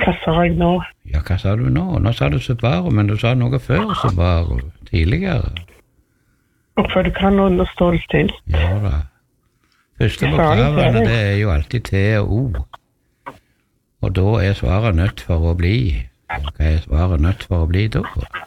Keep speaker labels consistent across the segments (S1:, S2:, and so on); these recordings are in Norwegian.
S1: Hva sa jeg nå?
S2: Ja, hva sa du nå? Nå sa du Subaru, men du sa noe før Subaru, tidligere.
S1: For du kan nå stå det til.
S2: Ja da. Første bokstavene, det er jo alltid T og O. Og da er svaret nødt for å bli. Hva er svaret nødt for å bli da?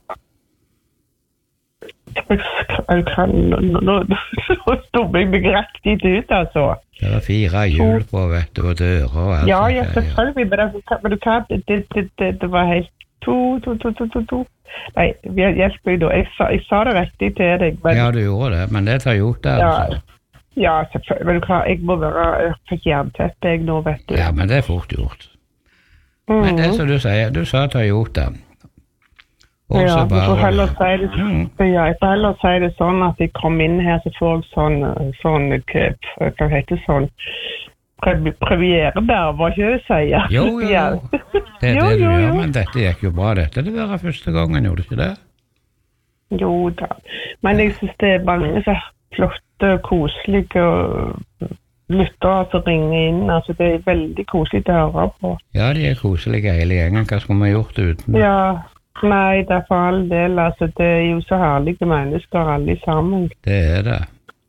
S1: Jeg kan nå stod jeg meg riktig ut, altså.
S2: Det var 4 hjul på, vet du, og dører og alt.
S1: Ja, selvfølgelig, men du kan, det var helt to. Nei, hjelp meg da. Jeg sa det riktig til deg. Men,
S2: ja, du gjorde det, men det tar gjort det, altså.
S1: Ja, selvfølgelig, men du kan, jeg må være for jernteppe, jeg nå, vet du.
S2: Ja, men det er fort gjort. Men det som du sier, du sa tar gjort det. Og så bare...
S1: Jeg får heller si det sånn at jeg kom inn her, så får jeg sånn, hva heter det sånn, premierebær, hva ikke du sier?
S2: Jo. Det er det du gjør, men dette gikk jo bra, dette. Det var første gangen, gjorde du ikke det?
S1: Jo da, men jeg synes det er mange så flotte, koselige lyttere som ringer inn, altså det er veldig koselig å høre på. Ja,
S2: de er koselige hele gjengen, hva skulle vi gjort uten?
S1: Ja, nei, det er for all del, altså det er jo så herlige mennesker alle sammen.
S2: Det er det.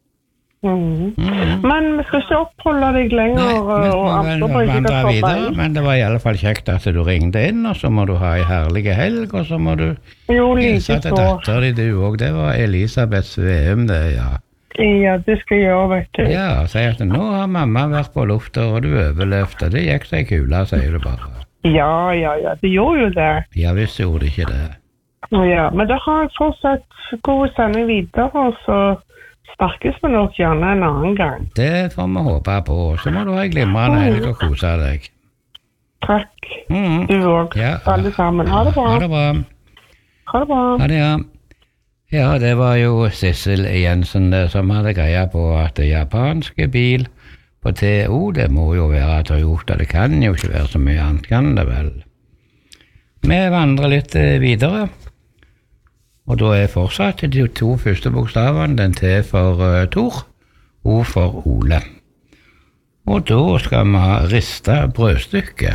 S1: Men vi skal ikke oppholde deg lenger.
S2: Nei, vi må vandre videre, men det var i alle fall kjekt at du ringte inn, og så må du ha en herlig helg, og så må du hilse til datter di du også. Det var Elisabeth Sveum det, ja.
S1: Ja, det skal jeg gjøre, vet du.
S2: Ja, og sier at nå har mamma vært på lufta, og du overlevde. Det gikk seg kula, sier du bare.
S1: Ja, det gjorde jo det.
S2: Ja, visst gjorde det ikke det.
S1: Ja, men da har jeg fortsatt god sending videre, og så snakkes vi nok gjerne en annen gang.
S2: Det får vi håpe på, så må du ha en glimrende helg og kose deg.
S1: Takk. Du også. Ja. Alle sammen. Ha det bra.
S2: Ha det bra.
S1: Ha det bra.
S2: Ha det, ja. Ja, det var jo Sissel Jensen som hadde greia på at det japanske bil på TO, det må jo være Toyota, det kan jo ikke være så mye annet, kan det vel. Vi vandrer litt videre, og da er fortsatt de 2 første bokstavene, den T for Tor, O for Ole. Og da skal vi ha rista brødstykke.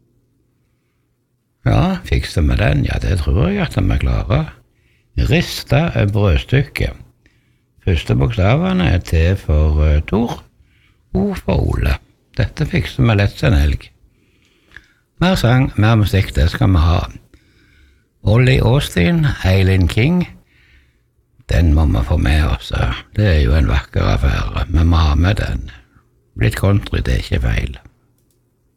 S2: Ja, fikser vi den? Ja, det tror jeg at vi klarer. Rista brødstykke. Første bokstavene er T for Tor, O for Ole. Dette fikser vi lett en helg. Mer sang, mer musikk, det skal vi ha. Ollie Austin, Eileen King, den må vi få med oss. Det er jo en vakker affære, vi må ha med den. Litt country, det er ikke feil.